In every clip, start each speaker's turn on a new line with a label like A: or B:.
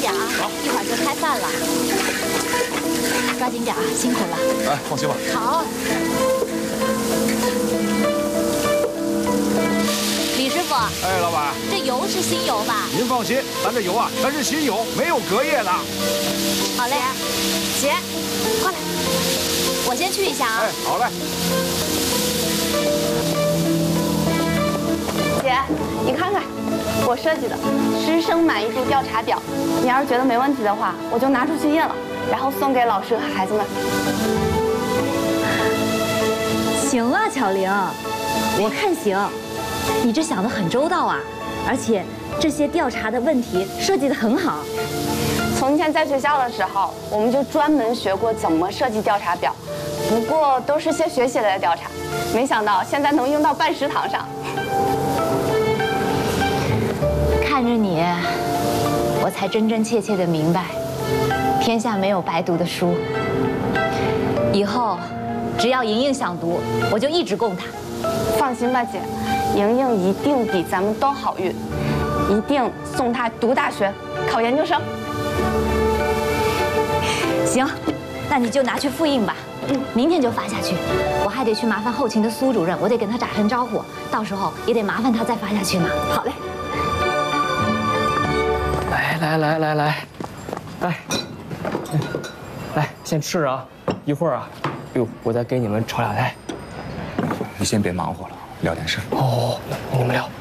A: 点啊，一会儿就开饭了。抓紧点啊，辛苦了。
B: 哎，放心吧。
A: 好。李师傅。
B: 哎，老板，
A: 这油是新油吧？
B: 您放心，咱这油啊全是新油，没有隔夜的。
A: 好嘞，姐，过来，我先去一下啊。
B: 哎，好嘞。
C: 姐，你看看，我设计的师生满意度调查表，你要是觉得没问题的话，我就拿出去印了，然后送给老师和孩子们。
A: 行啊，巧玲，我看行，你这想得很周到啊，而且这些调查的问题设计得很好。
C: 从前在学校的时候，我们就专门学过怎么设计调查表，不过都是些学习类的调查，没想到现在能用到办食堂上。
A: 看着你，我才真真切切的明白，天下没有白读的书。以后，只要莹莹想读，我就一直供她。
C: 放心吧，姐，莹莹一定比咱们都好运，一定送她读大学、考研究生。
A: 行，那你就拿去复印吧。明天就发下去。我还得去麻烦后勤的苏主任，我得跟他打声招呼，到时候也得麻烦他再发下去呢。好嘞。
D: 来，先吃啊，一会儿啊，我再给你们炒俩菜。
E: 你先别忙活了，聊点事。
D: 哦，你们聊。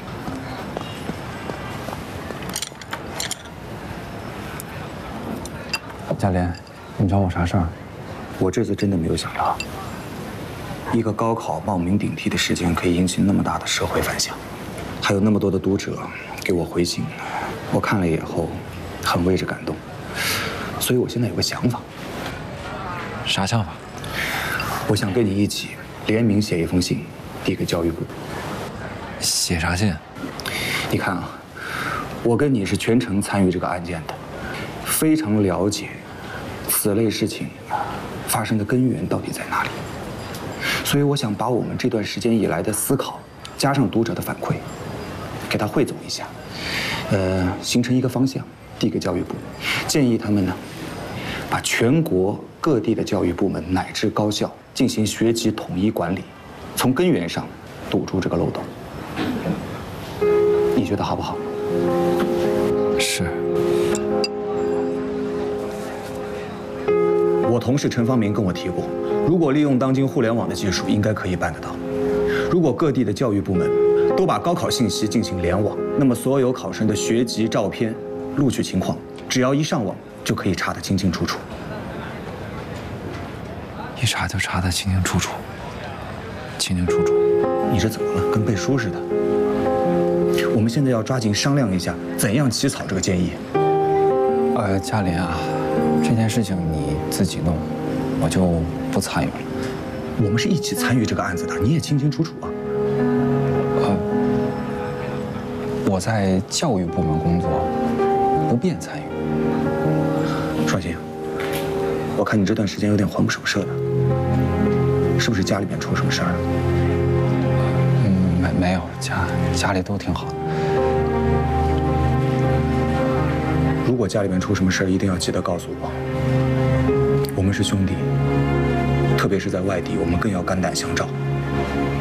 E: 嘉莲，你找我啥事儿？我这次真的没有想到，一个高考冒名顶替的事件可以引起那么大的社会反响，还有那么多的读者给我回信，我看了以后很为之感动。所以我现在有个想法。
F: 啥想法？
E: 我想跟你一起联名写一封信，递给教育部。
F: 写啥信？
E: 你看啊，我跟你是全程参与这个案件的，非常了解此类事情发生的根源到底在哪里。所以我想把我们这段时间以来的思考，加上读者的反馈，给他汇总一下，形成一个方向，递给教育部，建议他们呢，把全国各地的教育部门乃至高校进行学籍统一管理，从根源上堵住这个漏洞。你觉得好不好？
F: 是。
E: 我同事陈方明跟我提过，如果利用当今互联网的技术，应该可以办得到。如果各地的教育部门都把高考信息进行联网，那么所有考生的学籍、照片、录取情况，只要一上网就可以查得清清楚楚。
F: 一查就查得清清楚楚，清清楚楚。
E: 你这怎么了？跟背书似的。我们现在要抓紧商量一下，怎样起草这个建议。
F: 嘉林啊，这件事情你自己弄，我就不参与了。
E: 我们是一起参与这个案子的，你也清清楚楚啊。
F: 我在教育部门工作，不便参与。
E: 双星，我看你这段时间有点魂不守舍的，是不是家里面出什么事儿了？
F: 没有，家里都挺好的。
E: 如果家里面出什么事儿，一定要记得告诉我。我们是兄弟，特别是在外地，我们更要肝胆相照。